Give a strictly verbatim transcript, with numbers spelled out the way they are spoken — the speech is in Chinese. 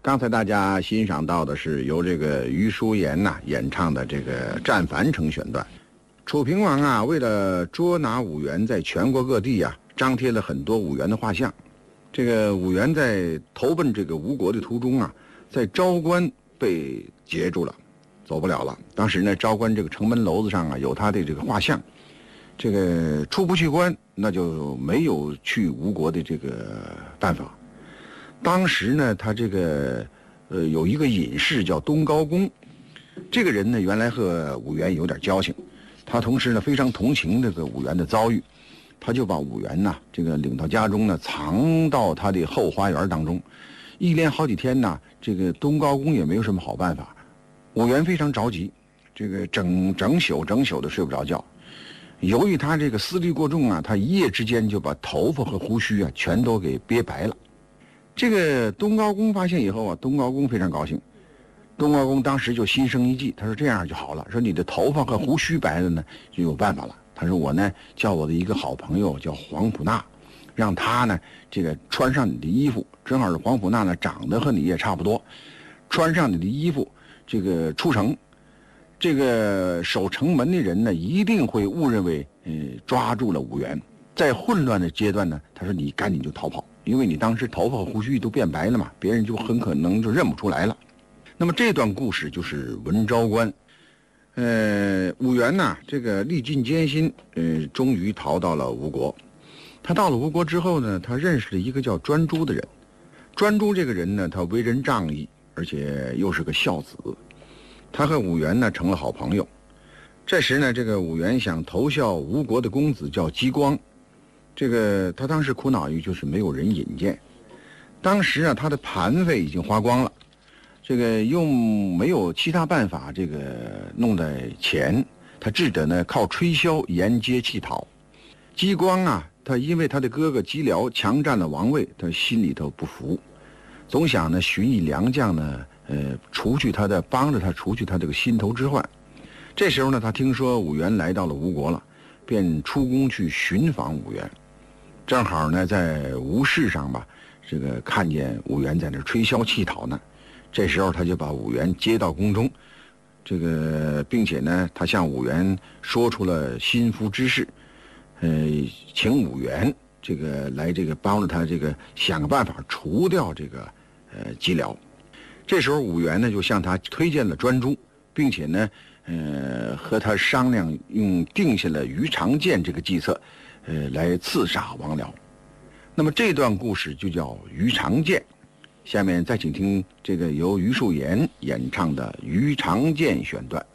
刚才大家欣赏到的是由这个余淑妍呐、啊、演唱的这个《战樊城》选段。楚平王啊，为了捉拿武元，在全国各地啊张贴了很多武元的画像。这个武元在投奔这个吴国的途中啊，在昭关被截住了，走不了了。当时呢，昭关这个城门楼子上啊有他的这个画像，这个出不去关，那就没有去吴国的这个办法。当时呢，他这个呃有一个隐士叫东高公，这个人呢原来和武元有点交情，他同时呢非常同情这个武元的遭遇，他就把武元呢这个领到家中呢，藏到他的后花园当中，一连好几天呢，这个东高公也没有什么好办法，武元非常着急，这个整整宿整宿的睡不着觉。由于他这个思虑过重啊，他一夜之间就把头发和胡须啊全都给憋白了。这个东高公发现以后啊，东高公非常高兴。东高公当时就心生一计，他说这样就好了，说你的头发和胡须白了呢，就有办法了。他说我呢叫我的一个好朋友叫黄埔纳，让他呢这个穿上你的衣服，正好是黄埔纳呢长得和你也差不多，穿上你的衣服，这个出城，这个守城门的人呢一定会误认为呃抓住了武元。在混乱的阶段呢，他说你赶紧就逃跑，因为你当时头发和胡须都变白了嘛，别人就很可能就认不出来了。那么这段故事就是文昭关。呃，武元呐，这个历尽艰辛，呃，终于逃到了吴国。他到了吴国之后呢，他认识了一个叫专诸的人。专诸这个人呢，他为人仗义，而且又是个孝子。他和武元呢成了好朋友。这时呢，这个武元想投效吴国的公子叫姬光。这个他当时苦恼于就是没有人引荐，当时啊他的盘费已经花光了，这个又没有其他办法这个弄的钱，他只得呢靠吹箫沿街乞讨。姬光啊，他因为他的哥哥姬辽强占了王位，他心里头不服，总想呢寻一良将呢，呃，除去他的帮着他除去他这个心头之患。这时候呢，他听说武元来到了吴国了，便出宫去寻访武元。正好呢，在吴市上吧，这个看见武元在那吹箫乞讨呢。这时候他就把武元接到宫中，这个并且呢，他向武元说出了心腹之事，呃，请武元这个来这个帮着他这个想个办法除掉这个呃姬辽。这时候武元呢就向他推荐了专诸，并且呢，呃，和他商量用定下了于长剑这个计策。呃，来刺杀王僚。那么这段故事就叫于长剑。下面再请听这个由余淑妍演唱的于长剑选段。